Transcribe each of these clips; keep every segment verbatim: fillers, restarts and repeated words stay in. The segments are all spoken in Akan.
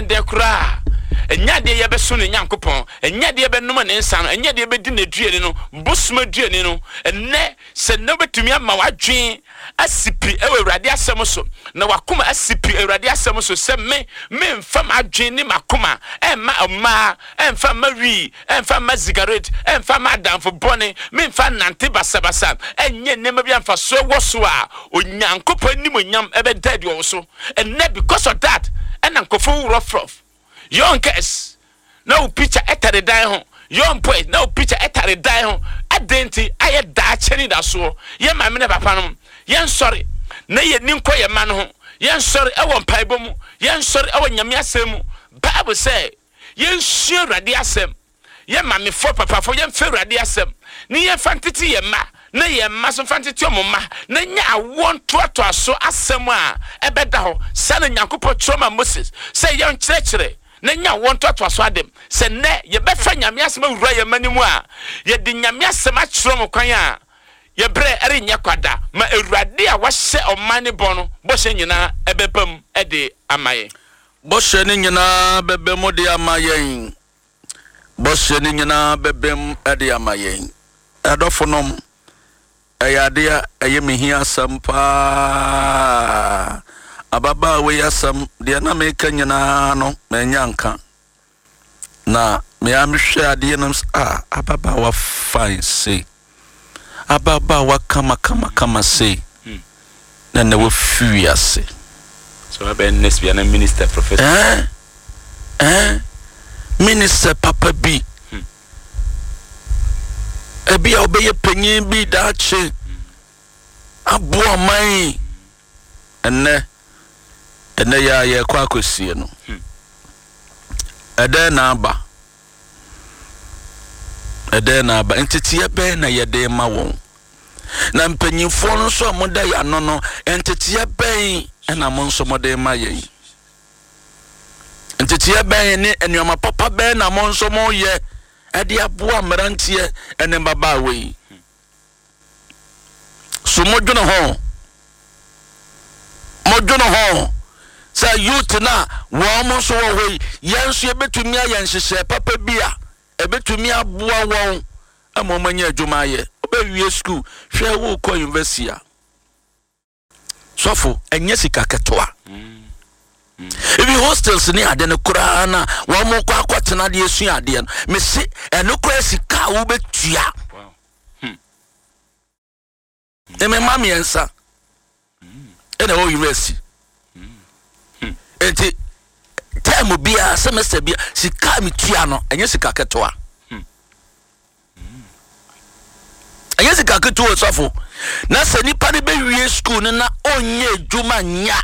de kura enya de ye beso ne Nyankopon enya de ye benum ne nsa no enya de ye bedi ne duane no bosuma duane no enne se no betumi ama wadwen asipi ewe Awurade asem so na wakoma asipi Awurade asem so se me me mfa madwen ni makoma emma oma emfa mawi emfa mazigaret emfa madamfo bone me mfa nante basabasa enye nema bia mfa so woso a Onyankopon ni monyam ebe dadi wo so enne because of that ena nkofo rough rough young guys no picture etare dan ho young boy no picture etare dan ho adenti aye da cheni da so ye ma me ne papa no yen sorry na ye ninko ye man ho yen sorry e won paibo mu yen sorry e won nyame asem Bible say yen hye Awurade asem ye ma me fo papa fo yen fe Awurade asem ni ye fantiti ye ma na ye ma so fantiti o ma na nya awon toato aso asem a ebeda ho sa na Nyankopon troma Moses say yen kyerɛkyerɛ na nya won toato aso adem se ne ye be fa nyame asem awura ye manimu a ye di nyame asem a kyerom kwan a ye bre ere nya kwada ma Awurade a wahye omane bono bo hye nyina ebebam ede amaye bo hye ne nyina bebem de amaye bo hye ne nyina bebem ede amaye edofonom ayade aye mehia sampa ababa we asam de na me kanyina no menyanka na me amhwe ade no ah ababa wa fine say ababa wa kama kama kama say na na wa furious so abe next be na minister professor eh eh minister papa bi hmm. ebi obeye panyin bi da che abo aman enne enne ya ye kwa kosie no ede na aba ede na aba entiti ebe na ye de ma won na mpanyinfo no so moda ya no no entiti ebe na mo nso mode ma ye entiti ebe ni enyoma papa be na mo nso mo ye ede aboa mrantie ene baba we so modwono ho modwono ho sa youth na wo mo so wo hoi yenso ye betumi ayen hyehye papa bia e betumi aboa won amomanya adwuma ye obewie school hwe wo ko university a sofo enye sika ketoa ebi hostels ni ade ne kura na wo mo kwa kwatena de esu ade no me se eno kura sika wo betua wow hmm eme mami ensa ene wo university enti time bia semester bia sika mitua no enye sika ketoa enye sika ketoa sofo na se nipa ne be wie school na onye adwuma nya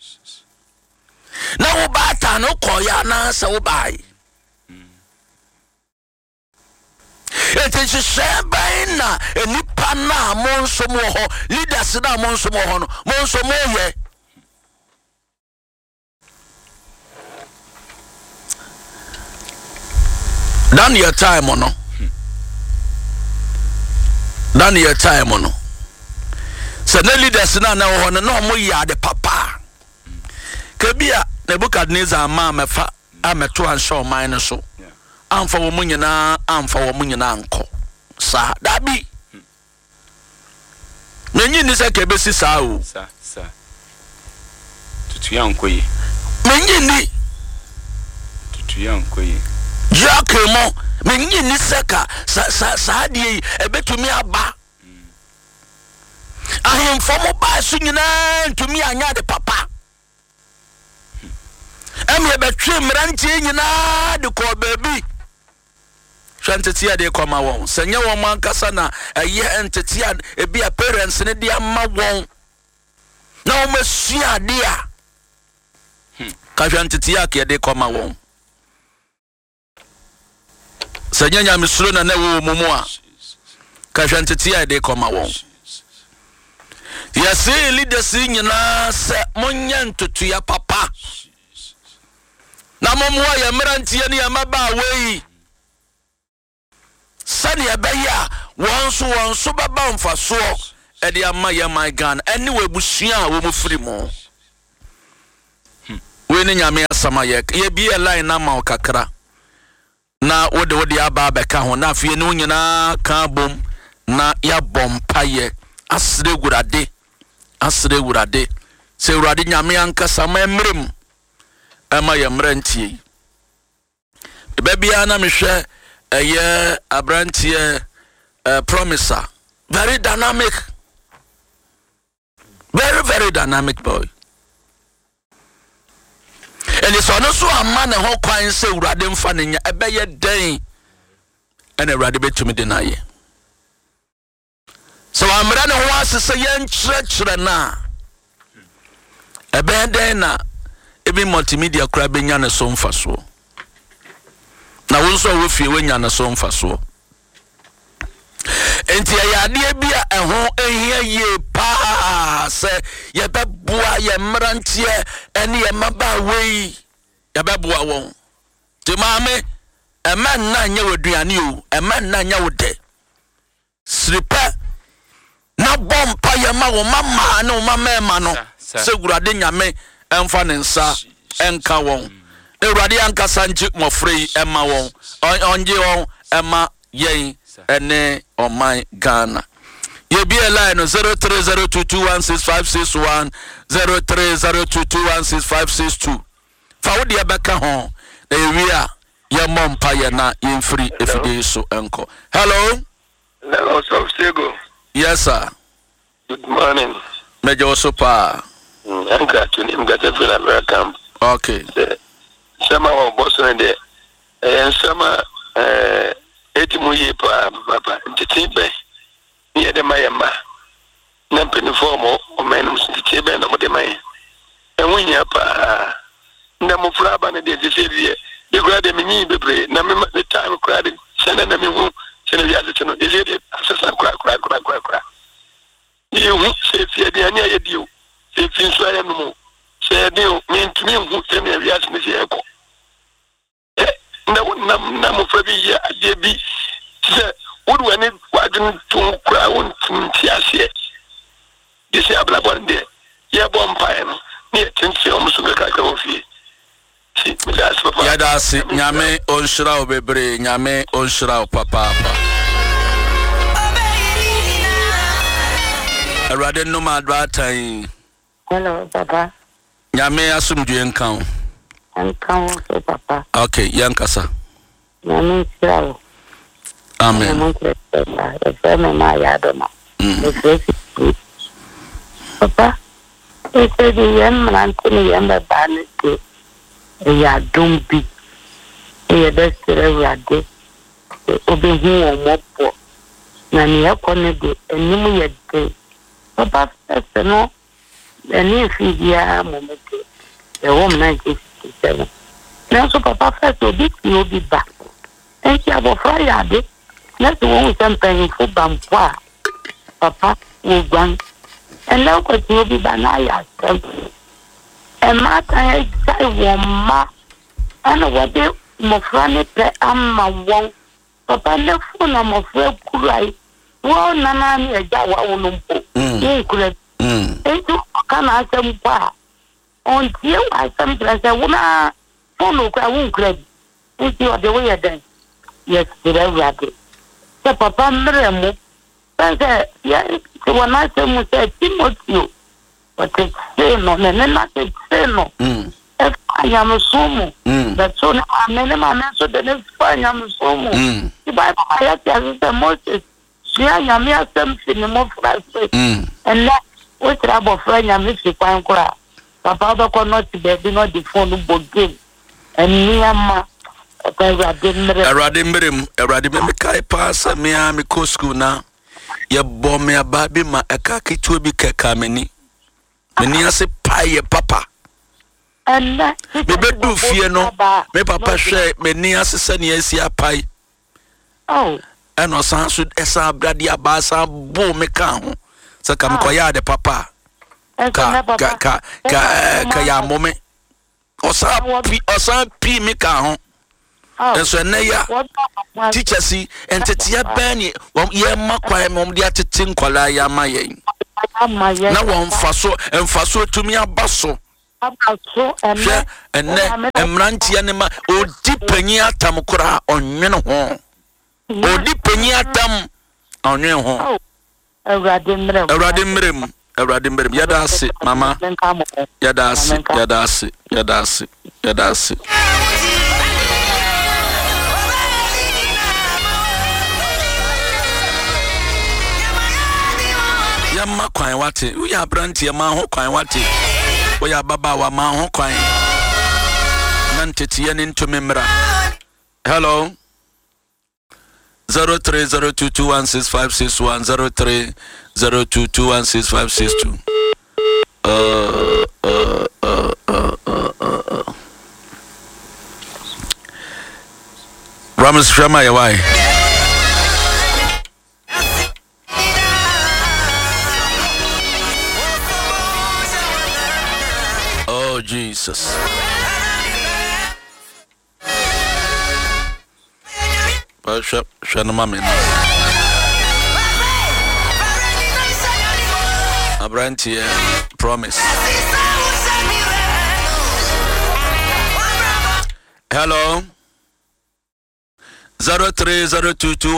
na wo bata no koya na se wo bai enti shebe na nipa na monso mo ho leaders na monso mo ho no monso mo ye dan your time no dan your time no se na leaders na na ho no no mo ya de papa kabia Nebukadnezar ama mefa ameto ansho man no so amfa wo munyina amfa wo munyina anko sa dabi menyi ni se kebesi sa o sa sa tutu yankoyi menyi ni tutu yankoyi Jakemo menyi ni seka sa sa sa die ebetumi aba ahemfo mo ba so nyina ntumi anya de papa emi ebetwe mrantie nyina de ko baby hwantete ade ko ma won sanye won mankasa na eye entete ade ebi a parents ne de ama won na o masua ade a ka hwantete ake de ko ma won sanye nya misuro na na wo mumu a ka hwantete ade ko ma won yesi leaders nyina se monnya ntutu ya papa na momwa ya mrantie ne ya maba wei sani ebeya wonso wonso baba mfaso e de ama ya my gun anyway busua wo mu free mo we ne nyame asama ye ye bi a line na ma kakra na wode wode aba beka ho na afie no nyina ka bom na ya bompaye asre gurade asre gurade se gurade nyame anka sama emrem ama ye mrantie be bia na mehwe eye abrantie uh, promiser very dynamic very very dynamic boy and it's also a man and how quite say radem fanning a bay day and a radibet to me deny. So I'm running once to say young church na a bad day na even multimedia crabbing and a song for so. Now also with you when you're a song for so. Enti ya de bia eho ehia ye pa se ye beboa ye mrantie ene ye maba wei ye beboa won ti maame ema na nya waduane o ema na nya wode sripa na bompa ye ma wo mama na wo mama ema no se gurade nyame emfa ne nsa enka won ewurade anka sanji mofrei ema won onje won ema yen ene on my Ghana. You be a line zero three zero two two one six five six one zero three zero two two one six five six two. Fawudi abeka hon na ewia ya mompa ya na infree efide so enko. Hello. Hello, Sofsego. Yes sir. Good morning. Mejo sopa. I'm glad to name get a feel American. Okay. Sama wa boss na de. Eh sama eh etimu ye pa papa ntitibe ye de mayema na peniformo o menum ntitibe na mo de may enwunya pa na mo fraba na de disebie de grade menyi bebre na me the time grade sene na me hu sene ya de no de de asesa kra kra kra kra kra ye hu se fie de ani aye dio se fin so ya no mo se de o me ntumi hu se me ya se me se eko na na na mo fa bi ya de bi se wodu ani wadun tun kura won tun ti ase de se abla bonde ye bom pae no ne tinti o musu ka ka ofie si me da so papa ya da si nyame onshira obebre nyame onshira papa papa arade no ma adwatan. Hello papa nyame asumdue nkan nkan so papa. Okay yankasa nyame sira. Amen. Papa, it's a young man to young man. Ya don't be a best radi. Obey him or more poor. Nania connected and new yet day. Papa, that's no. And if you are moment, the woman nineteen fifty seven. Now, so Papa first will be you'll be back. And she have a Friday. Let's go something for Bampa. Papa will run. And now, what you'll be banaya. And my time I want ma. And what they Mofrani pe amma won. Papa left phone I'm afraid cry. Well, Nana, a Jawa Olumpo. Incredible. And you can ask them why. On you, I sometimes I wanna follow. I won't grab. If you are the way then. Yes, the rabbit. The papa Mremo. Then, yes, the one I said, Timothy. But it's same on and not it's same. If I am a sumo, that's so I'm many man, so the next fine I'm a sumo. The Bible I have the Moses. She am here something more for and that what trouble friend I miss you quite cry. Papa could not be not the phone book game. And me and my Eradimrim, Eradimim kai pass me am ko school na ye bom me ababi ma eka kitu bi keka meni meni ase paye papa and me bedu fie no me papa hwe meni ase se ne asi apai oh eno san so esa abrade abasa bo me ka ho se kam koya de papa ka ka ka ka ya mome osa pi osa pi me ka ho. And so Naya teacher see and Tetia Benny, one year Macquay mom dear to Tinkola Yamaye. Now one faso and faso to me a basso. abaso ene ene emrantia ne ma odi panyi atam kora onwene ho odi panyi atam onwene ho awurade mrem awurade mrem awurade mrem yada ase mama yada ase yada ase yada ase yada ase yamma kwan wate we ya brantie ma ho kwan wate we ya baba wa ma ho kwan nan tetiye ne ntome mra. Hello zero three zero two two one six five six one zero three zero two two one six five six two. uh uh uh uh uh uh Ramos Shama ya why oh Jesus. Shut shut no mama. Abrantie promise. Hello. zero three zero two two